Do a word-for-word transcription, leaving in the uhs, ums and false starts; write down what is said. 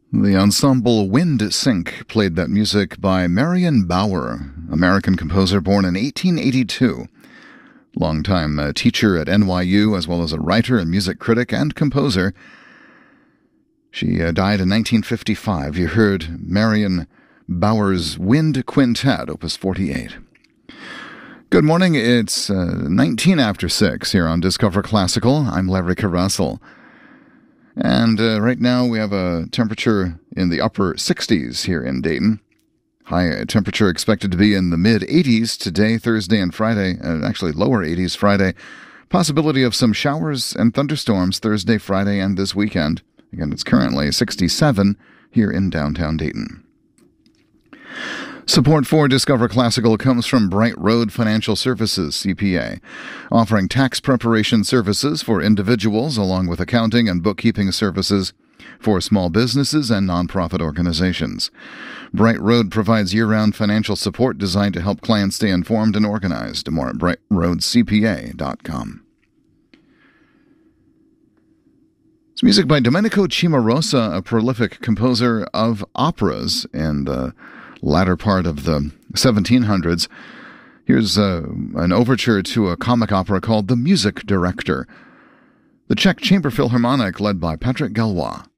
The ensemble Wind Sync played that music by Marion Bauer, American composer born in eighteen eighty-two. Longtime uh, teacher at N Y U, as well as a writer and music critic and composer. She uh, died in nineteen fifty-five. You heard Marion Bauer's Wind Quintet, Opus forty-eight. Good morning. It's uh, nineteen after six here on Discover Classical. I'm Larry Russell. And uh, right now we have a temperature in the upper sixties here in Dayton. High temperature expected to be in the mid-eighties today, Thursday, and Friday. Uh, actually, lower eighties Friday. Possibility of some showers and thunderstorms Thursday, Friday, and this weekend. Again, it's currently sixty-seven here in downtown Dayton. Support for Discover Classical comes from Bright Road Financial Services, C P A, offering tax preparation services for individuals along with accounting and bookkeeping services for small businesses and nonprofit organizations. Bright Road provides year-round financial support designed to help clients stay informed and organized. More at bright road c p a dot com. It's music by Domenico Cimarosa, a prolific composer of operas in the latter part of the seventeen hundreds. Here's uh, an overture to a comic opera called The Music Director. The Czech Chamber Philharmonic, led by Patrick Galois.